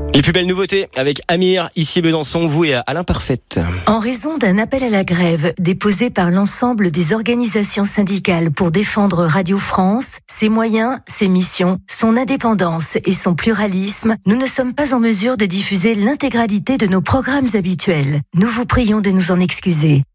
Les plus belles nouveautés avec Amir, ici Besançon, vous et Alain Parfaite. En raison d'un appel à la grève déposé par l'ensemble des organisations syndicales pour défendre Radio France, ses moyens, ses missions, son indépendance et son pluralisme, nous ne sommes pas en mesure de diffuser l'intégralité de nos programmes habituels. Nous vous prions de nous en excuser.